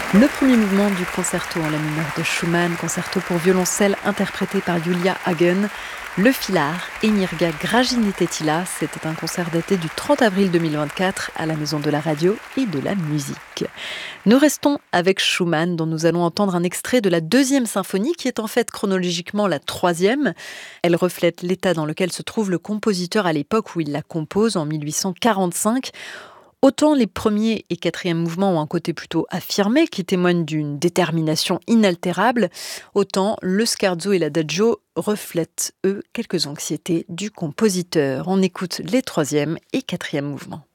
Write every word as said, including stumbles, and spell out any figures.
Le premier mouvement du concerto en la mineur de Schumann, concerto pour violoncelle interprété par Julia Hagen, le Filard et Mirga Gražinytė-Tyla. C'était un concert daté du trente avril deux mille vingt-quatre à la Maison de la Radio et de la Musique. Nous restons avec Schumann, dont nous allons entendre un extrait de la deuxième symphonie, qui est en fait chronologiquement la troisième. Elle reflète l'état dans lequel se trouve le compositeur à l'époque où il la compose, en mille huit cent quarante-cinq. Autant les premiers et quatrième mouvements ont un côté plutôt affirmé qui témoigne d'une détermination inaltérable, autant le scherzo et l'adagio reflètent, eux, quelques anxiétés du compositeur. On écoute les troisième et quatrième mouvements.